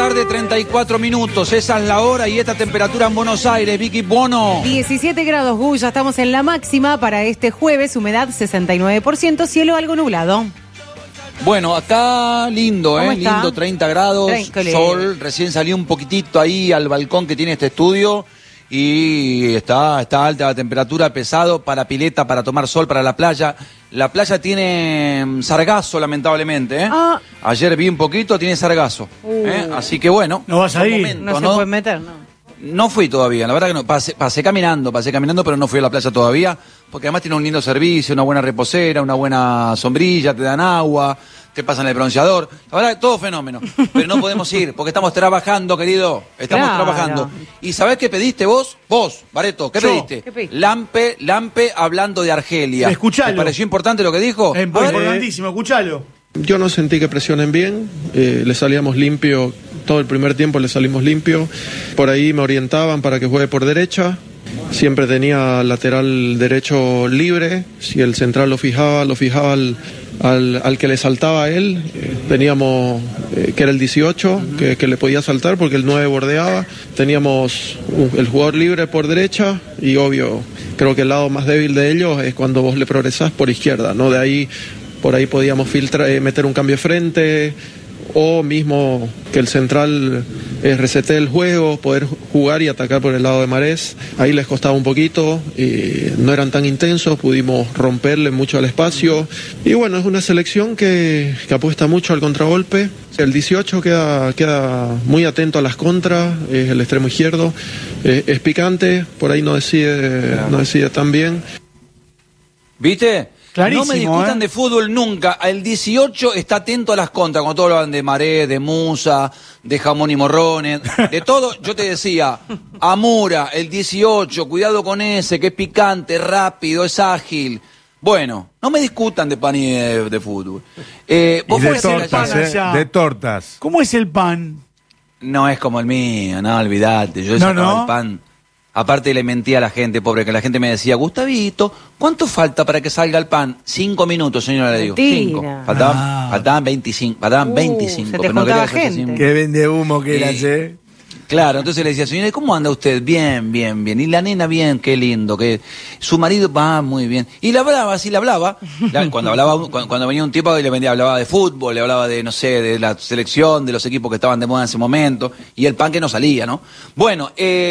tarde, 34 minutos. Esa es la hora y esta temperatura en Buenos Aires. Vicky Bono. 17 grados, Gus. Ya estamos en la máxima para este jueves. Humedad 69%, cielo algo nublado. Bueno, acá lindo, lindo, 30 grados, sol. Recién salí un poquitito ahí al balcón que tiene este estudio y está alta la temperatura, pesado para pileta, para tomar sol, para la playa. La playa tiene sargazo, lamentablemente. Ayer vi un poquito, tiene sargazo. Así que bueno. No vas a ir. No se puede meter, ¿no? No fui todavía, la verdad que no. Pasé caminando, pero no fui a la playa todavía, porque además tiene un lindo servicio, una buena reposera, una buena sombrilla, te dan agua, te pasan el bronceador. La verdad que todo fenómeno. Pero no podemos ir, porque estamos trabajando, querido. Estamos trabajando. ¿Y sabés qué pediste vos? Vos, Bareto, ¿qué pediste? ¿Qué pediste? Lampe hablando de Argelia. Escuchalo. ¿Te pareció importante lo que dijo? Es importantísimo, escuchalo. Yo no sentí que presionen bien, le salíamos limpio, todo el primer tiempo le salimos limpio, por ahí me orientaban para que juegue por derecha, siempre tenía lateral derecho libre, si el central lo fijaba al que le saltaba a él, teníamos que era el 18, que le podía saltar porque el 9 bordeaba, teníamos el jugador libre por derecha y obvio, creo que el lado más débil de ellos es cuando vos le progresás por izquierda, ¿no? De ahí... Por ahí podíamos meter un cambio de frente o mismo que el central resete el juego, poder jugar y atacar por el lado de Marés. Ahí les costaba un poquito, no eran tan intensos, pudimos romperle mucho al espacio. Y bueno, es una selección que apuesta mucho al contragolpe. El 18 queda muy atento a las contras, es el extremo izquierdo, es picante, por ahí no decide tan bien. ¿Viste? Clarísimo, no me discutan de fútbol nunca. El 18 está atento a las contras. Cuando todos hablan de Maré, de Musa, de Jamón y Morrones, de todo, yo te decía, Amura, el 18, cuidado con ese, que es picante, rápido, es ágil. Bueno, no me discutan de pan y de fútbol. ¿Vos y de tortas, de tortas. ¿Cómo es el pan? No es como el mío, no, olvidate. Yo sacaba el pan. Aparte le mentía a la gente, pobre, que la gente me decía, Gustavito, ¿cuánto falta para que salga el pan? 5 minutos, señora, le digo. 5. Faltaban 25. Faltaban 25. Se te juntaba gente. Qué vende humo que eras, Claro, entonces le decía, señora, ¿cómo anda usted? Bien, bien, bien. Y la nena, bien, qué lindo. Que su marido va muy bien. Y le hablaba, sí le hablaba. Cuando venía un tipo y hablaba de fútbol, le hablaba de, no sé, de la selección, de los equipos que estaban de moda en ese momento. Y el pan que no salía, ¿no? Bueno,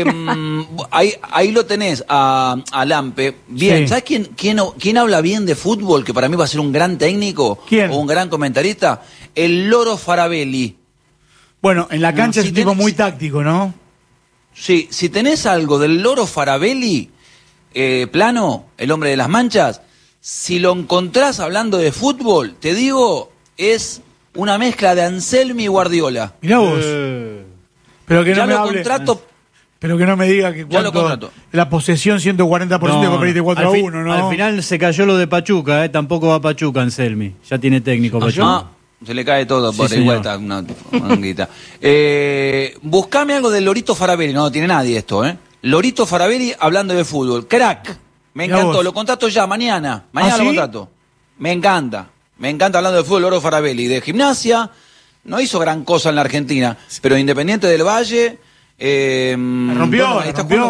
ahí lo tenés a Lampe. Bien, sí. ¿Sabes quién habla bien de fútbol? Que para mí va a ser un gran técnico. ¿Quién? O un gran comentarista. El Loro Farabelli. Bueno, en la cancha es un tipo muy táctico, ¿no? Sí, si tenés algo del Loro Farabelli, Plano, el hombre de las manchas, si lo encontrás hablando de fútbol, te digo, es una mezcla de Anselmi y Guardiola. Mirá vos. Pero que no me hable. Pero que no me diga que cuánto la posesión 140% que perdiste 4-1, ¿no? Al final se cayó lo de Pachuca, tampoco va Pachuca, Anselmi. Ya tiene técnico Pachuca. Se le cae todo por ahí vuelta una manguita. Buscame algo del Lorito Farabelli. No tiene nadie esto, Lorito Farabelli hablando de fútbol. Crack. Me encantó. Lo contrato ya, mañana. Mañana lo contrato. Me encanta. Me encanta hablando de fútbol Loro Farabelli. De Gimnasia. No hizo gran cosa en la Argentina. Pero Independiente del Valle. Rompió.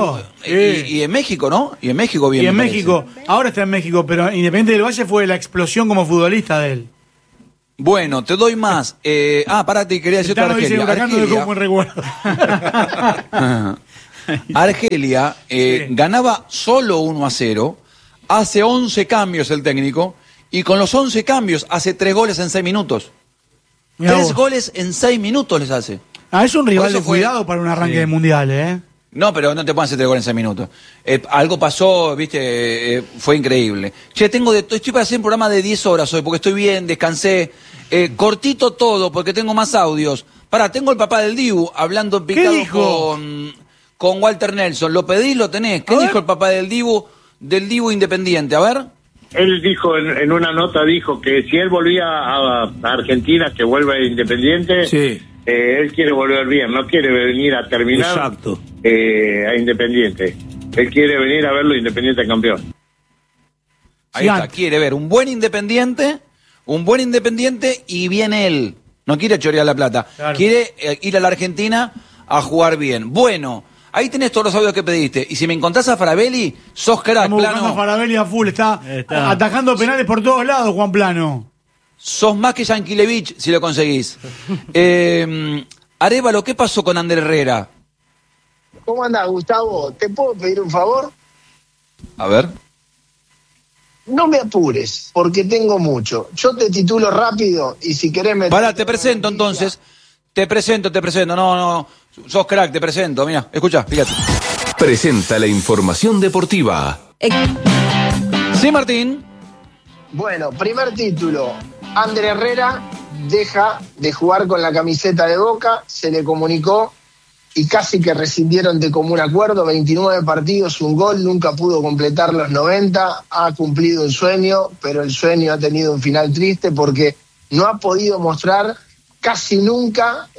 Y en México, ¿no? Y en México bien. Y en México. Ahora está en México. Pero Independiente del Valle fue la explosión como futbolista de él. Bueno, te doy más. Parate, quería decirte Argelia. Argelia ganaba solo 1-0, hace 11 cambios el técnico, y con los 11 cambios hace 3 goles en 6 minutos. 3 goles en 6 minutos les hace. Es un rival de cuidado para un arranque de mundial, No, pero no te pueden hacer 3 goles en 6 minutos. Algo pasó, viste, fue increíble. Che, estoy para hacer un programa de 10 horas hoy, porque estoy bien, descansé. Cortito todo, porque tengo más audios. Tengo el papá del Dibu hablando picado con Walter Nelson. ¿Lo pedís? ¿Lo tenés? ¿Qué dijo el papá del Dibu Independiente? A ver. Él dijo, en una nota dijo que si él volvía a Argentina, que vuelva a Independiente, él quiere volver bien, no quiere venir a terminar a Independiente. Él quiere venir a verlo Independiente campeón. Ahí está, quiere ver un buen Independiente y viene él. No quiere chorear la plata. Claro. Quiere ir a la Argentina a jugar bien. Bueno, ahí tenés todos los audios que pediste. Y si me encontrás a Farabelli, sos crack, Estamos buscando a Farabelli a full. Está atajando penales por todos lados, Juan Plano. Sos más que Yanquilevich si lo conseguís. Arévalo, ¿qué pasó con Ander Herrera? ¿Cómo andás, Gustavo? ¿Te puedo pedir un favor? A ver. No me apures, porque tengo mucho. Yo te titulo rápido y si querés me... Pará, te presento entonces. Te presento. No. Sos crack, te presento. Mira, escucha, fíjate. Presenta la información deportiva. Sí, Martín. Bueno, primer título. Ander Herrera deja de jugar con la camiseta de Boca. Se le comunicó y casi que rescindieron de común acuerdo. 29 partidos, un gol, nunca pudo completar los 90, ha cumplido el sueño, pero el sueño ha tenido un final triste porque no ha podido mostrar casi nunca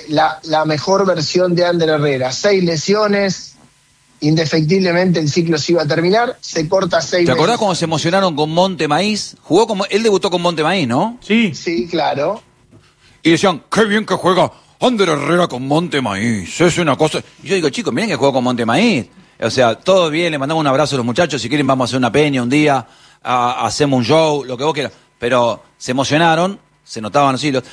la mejor versión de Ander Herrera. 6 lesiones, indefectiblemente el ciclo se iba a terminar, se corta 6 meses. ¿Te acordás cómo se emocionaron con Monte Maíz? Él debutó con Monte Maíz, ¿no? Sí, claro. Y decían, qué bien que juega Ander Herrera con Monte Maíz, es una cosa... Y yo digo, chicos, miren que juega con Monte Maíz. O sea, todo bien, le mandamos un abrazo a los muchachos, si quieren vamos a hacer una peña un día, hacemos un show, lo que vos quieras. Pero se emocionaron, se notaban los hilos,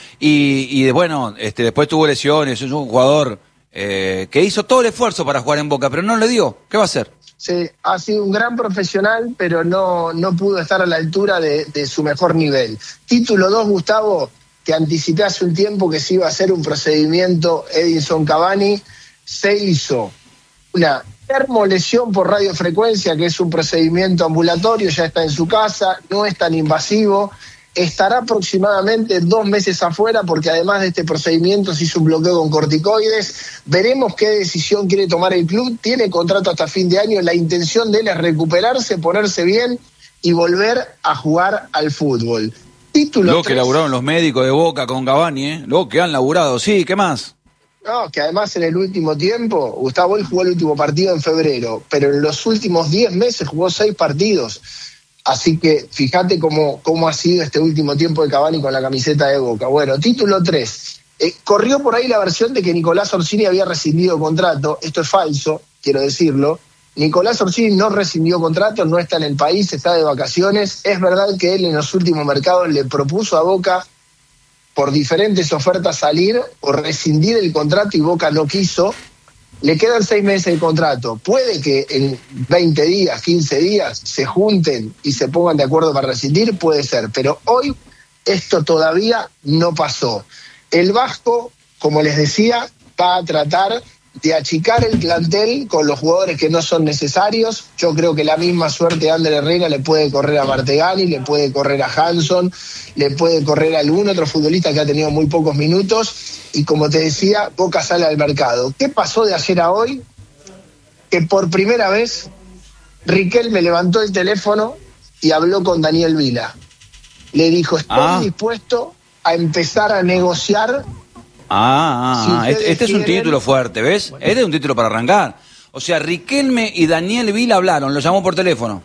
y bueno, después tuvo lesiones, es un jugador que hizo todo el esfuerzo para jugar en Boca, pero no le dio. ¿Qué va a hacer? Sí, ha sido un gran profesional, pero no pudo estar a la altura de su mejor nivel. Título 2, Gustavo, que anticipé hace un tiempo que se iba a hacer un procedimiento Edinson Cavani, se hizo una termolesión por radiofrecuencia, que es un procedimiento ambulatorio, ya está en su casa, no es tan invasivo, estará aproximadamente 2 meses afuera porque además de este procedimiento se hizo un bloqueo con corticoides. Veremos qué decisión quiere tomar el club, tiene contrato hasta fin de año, la intención de él es recuperarse, ponerse bien y volver a jugar al fútbol. Lo que laburaron los médicos de Boca con Cavani, lo que han laburado, sí, ¿qué más? No, que además en el último tiempo, Gustavo, él jugó el último partido en febrero, pero en los últimos 10 meses jugó 6 partidos. Así que fíjate cómo ha sido este último tiempo de Cavani con la camiseta de Boca. Bueno, título 3. Corrió por ahí la versión de que Nicolás Orsini había rescindido contrato. Esto es falso, quiero decirlo. Nicolás Orsini no rescindió contrato, no está en el país, está de vacaciones. Es verdad que él en los últimos mercados le propuso a Boca por diferentes ofertas salir o rescindir el contrato y Boca no quiso. Le quedan 6 meses de contrato. Puede que en 20 días, 15 días se junten y se pongan de acuerdo para rescindir, puede ser. Pero hoy esto todavía no pasó. El Vasco, como les decía, va a tratar de achicar el plantel con los jugadores que no son necesarios. Yo creo que la misma suerte de Ander Herrera le puede correr a Martegani, le puede correr a Hanson, le puede correr a algún otro futbolista que ha tenido muy pocos minutos. Y como te decía, Boca sale al mercado. ¿Qué pasó de ayer a hoy? Que por primera vez Riquelme levantó el teléfono y habló con Daniel Vila. Le dijo, estoy dispuesto a empezar a negociar. Este es un título fuerte, ¿ves? Este es un título para arrancar. O sea, Riquelme y Daniel Vila hablaron, lo llamó por teléfono.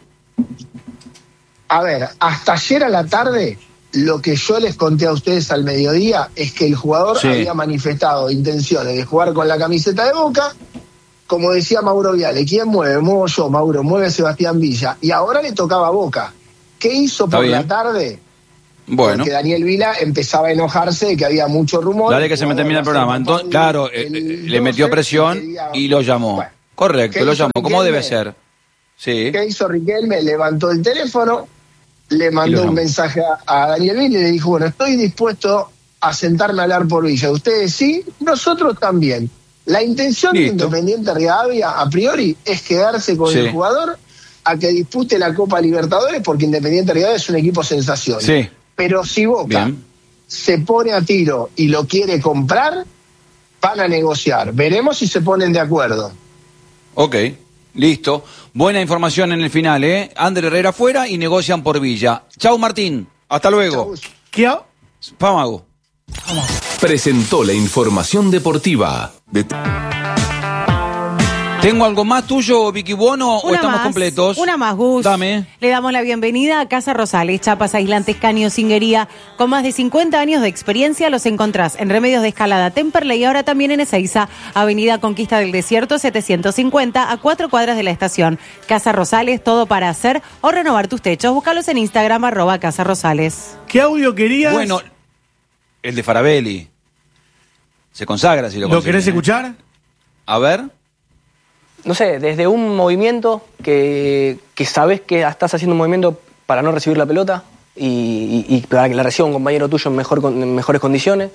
A ver, hasta ayer a la tarde, lo que yo les conté a ustedes al mediodía es que el jugador había manifestado intenciones de jugar con la camiseta de Boca. Como decía Mauro Viale, ¿quién mueve? Muevo yo, Mauro, mueve Sebastián Villa. Y ahora le tocaba a Boca. ¿Qué hizo por la tarde? Bueno. Porque Daniel Vila empezaba a enojarse de que había mucho rumor. Dale que se me termina el programa. Entonces, claro, le metió presión y lo llamó. Bueno, correcto, lo llamó. ¿Cómo debe ser? Sí. ¿Qué hizo Riquelme? Levantó el teléfono, le mandó un mensaje a Daniel Vila y le dijo, bueno, estoy dispuesto a sentarme a hablar por Villa. Ustedes sí, nosotros también. La intención de Independiente Rivadavia, a priori, es quedarse con el jugador a que dispute la Copa Libertadores, porque Independiente Rivadavia es un equipo sensación. Sí. Pero si Boca se pone a tiro y lo quiere comprar, van a negociar. Veremos si se ponen de acuerdo. Ok, listo. Buena información en el final, ¿eh? Ander Herrera fuera y negocian por Villa. Chau, Martín. Hasta luego. Chau. Pámago. Presentó la información deportiva. ¿Tengo algo más tuyo, Vicky Buono, o estamos completos? Una más, Gus. Dame. Le damos la bienvenida a Casa Rosales, chapas, aislantes, caños, cinguería. Con más de 50 años de experiencia los encontrás en Remedios de Escalada, Temperley y ahora también en Ezeiza, Avenida Conquista del Desierto 750, a 4 cuadras de la estación. Casa Rosales, todo para hacer o renovar tus techos. Búscalos en Instagram, @Casa Rosales. ¿Qué audio querías? Bueno, el de Farabelli. Se consagra si lo querés escuchar? A ver. No sé, desde un movimiento que sabes que estás haciendo un movimiento para no recibir la pelota y para que la reciba un compañero tuyo en mejores condiciones,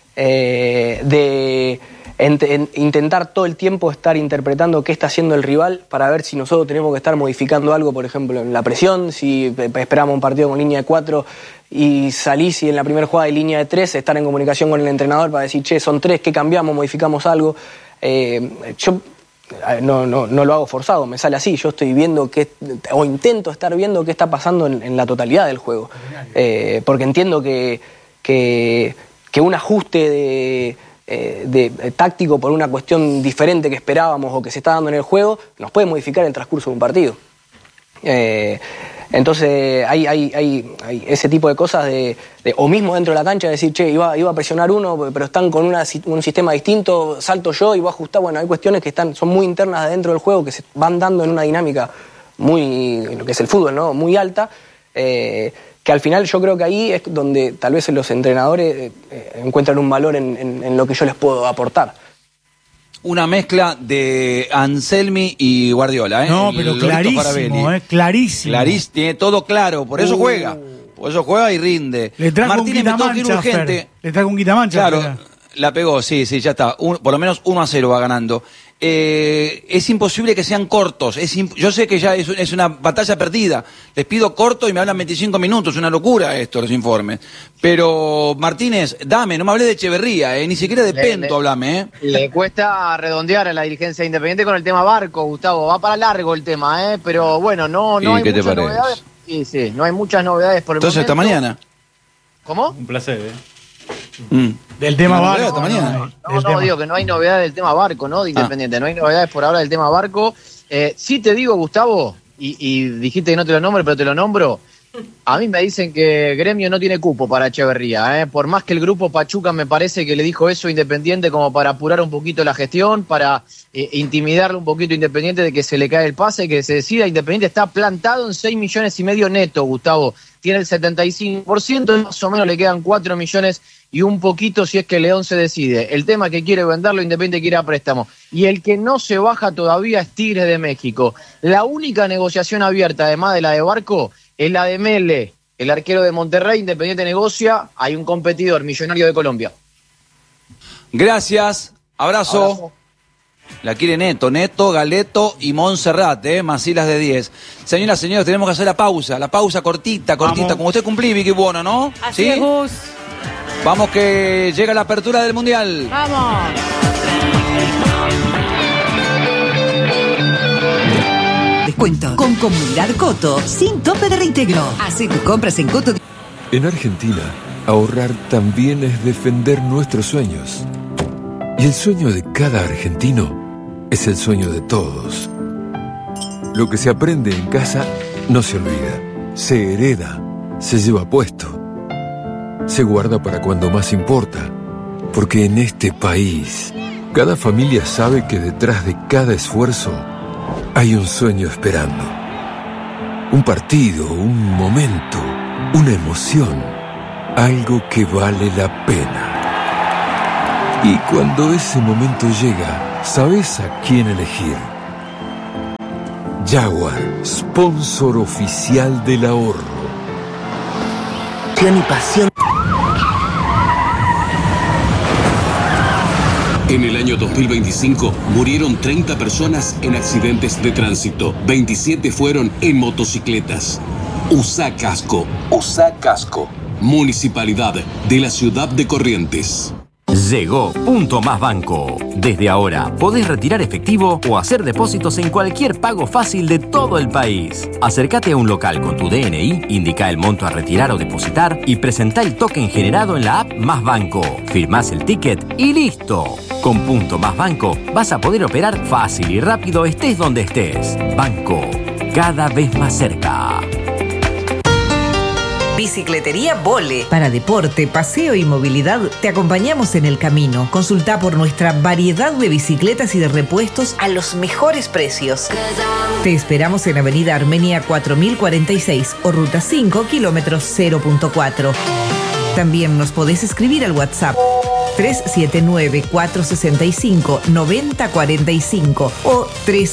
de intentar todo el tiempo estar interpretando qué está haciendo el rival para ver si nosotros tenemos que estar modificando algo, por ejemplo, en la presión, si esperamos un partido con línea de 4 y salís y en la primera jugada de línea de 3, estar en comunicación con el entrenador para decir, che, son 3, ¿qué cambiamos? ¿Modificamos algo? Yo no lo hago forzado, me sale así. Yo estoy viendo o intento estar viendo qué está pasando en la totalidad del juego. Porque entiendo que un ajuste de táctico por una cuestión diferente que esperábamos o que se está dando en el juego nos puede modificar el transcurso de un partido. Entonces hay ese tipo de cosas o mismo dentro de la cancha decir, che, iba a presionar uno, pero están con un sistema distinto, salto yo y voy a ajustar. Bueno, hay cuestiones que son muy internas de dentro del juego que se van dando en una dinámica muy, lo que es el fútbol, ¿no? Muy alta, que al final yo creo que ahí es donde tal vez los entrenadores encuentran un valor en lo que yo les puedo aportar. Una mezcla de Anselmi y Guardiola, ¿eh? No, pero clarísimo, clarísimo. Tiene todo claro, por eso juega. Por eso juega y rinde. Le trajo Martínez, un quitamancha, urgente. Le trajo un quitamancha. Claro, la pegó, sí, ya está. Por lo menos 1-0 va ganando. Es imposible que sean cortos. Yo sé que ya es una batalla perdida. Les pido corto y me hablan 25 minutos. Es una locura esto, los informes. Pero, Martínez, no me hablé de Echeverría, ni siquiera de Pento hablame. Le cuesta redondear a la dirigencia Independiente con el tema Barco, Gustavo. Va para largo el tema, pero bueno, no hay muchas novedades. Sí, no hay muchas novedades por el momento. Entonces, hasta mañana. ¿Cómo? Un placer, Del tema Barco. No, digo que no hay novedades del tema Barco, ¿no? De Independiente. No hay novedades por ahora del tema Barco. Sí te digo, Gustavo, y dijiste que no te lo nombro, pero te lo nombro. A mí me dicen que Gremio no tiene cupo para Echeverría, Por más que el grupo Pachuca me parece que le dijo eso a Independiente como para apurar un poquito la gestión, para intimidarle un poquito a Independiente de que se le cae el pase, que se decida. Independiente está plantado en 6,5 millones neto, Gustavo. Tiene el 75%, más o menos le quedan 4 millones y un poquito si es que León se decide. El tema que quiere venderlo, Independiente quiere a préstamo. Y el que no se baja todavía es Tigres de México. La única negociación abierta, además de la de Barco, es la de Mele, el arquero de Monterrey. Independiente negocia, hay un competidor, Millonario de Colombia. Gracias, abrazo. La quiere Neto, Galeto y Montserrat, Masilas de 10. Señoras, señores, tenemos que hacer la pausa cortita, Vamos. como usted cumplí, Vicky Buono, ¿no? Así es, Gus. Vamos que llega la apertura del Mundial. Vamos. Descuento con Comunidad Coto, sin tope de reintegro. Hace tus compras en Coto. En Argentina, ahorrar también es defender nuestros sueños. Y el sueño de cada argentino es el sueño de todos. Lo que se aprende en casa no se olvida, se hereda, se lleva puesto, se guarda para cuando más importa, porque en este país, cada familia sabe que detrás de cada esfuerzo hay un sueño esperando. Un partido, un momento, una emoción, algo que vale la pena. Y cuando ese momento llega, ¿sabes a quién elegir? Jaguar, sponsor oficial del ahorro. Y pasión. En el año 2025 murieron 30 personas en accidentes de tránsito. 27 fueron en motocicletas. Usa casco. Municipalidad de la ciudad de Corrientes. Llegó Punto Más Banco. Desde ahora podés retirar efectivo o hacer depósitos en cualquier pago fácil de todo el país. Acércate a un local con tu DNI, indica el monto a retirar o depositar y presentá el token generado en la app Más Banco. Firmás el ticket y listo. Con Punto Más Banco vas a poder operar fácil y rápido estés donde estés. Banco, cada vez más cerca. Bicicletería Vole. Para deporte, paseo y movilidad, te acompañamos en el camino. Consulta por nuestra variedad de bicicletas y de repuestos a los mejores precios. Te esperamos en Avenida Armenia 4046 o Ruta 5, kilómetros 0.4. También nos podés escribir al WhatsApp 379-465-9045 o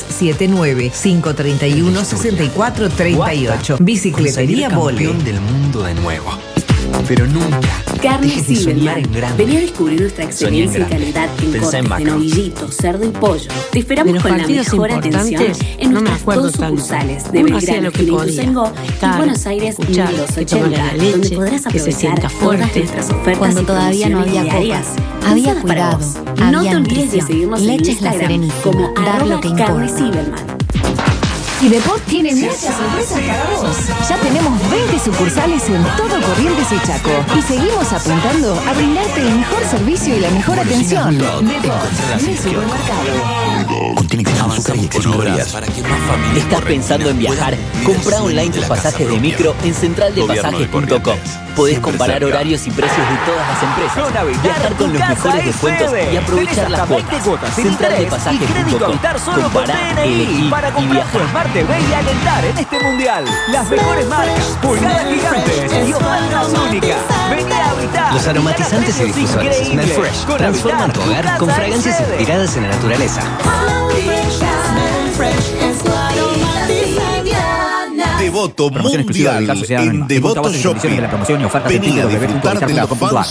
379-531-6438. Bicicletería Vole. Campeón del mundo de nuevo. Pero nunca Carnes Silverman. Vení a descubrir nuestra excelencia y calidad en cortes de novillito, cerdo y pollo. Te esperamos con la mejor atención en nuestras dos sucursales de Belgrano, Ituzaingó y Buenos Aires 1280, donde podrás aprovechar todas nuestras ofertas cuando todavía no había copas. Había cuidado, había no te olvides de seguirnos en Instagram como @carnesilverman. Y Depot tiene muchas sorpresas para vos. Ya tenemos 20 sucursales en todo Corrientes y Chaco. Y seguimos apuntando a brindarte el mejor servicio y la mejor atención. Depot, mi supermercado. Contiene azúcar y calorías. ¿Estás pensando en viajar? Compra online tus pasajes de micro en centraldepasajes.com. Podés comparar horarios y precios de todas las empresas, viajar con los mejores descuentos y aprovechar las cuotas. Centraldepasajes.com. Comparar, elegir y viajar. Smart TV y alentar en este mundial. Las mejores marcas, pulgadas gigantes y ofertas únicas. Vení a habitar. Los aromatizantes y difusores Smell Fresh transforman tu hogar con fragancias inspiradas en la naturaleza. Devoto Mundial en Devoto Shopping. Vení a disfrutar de la fan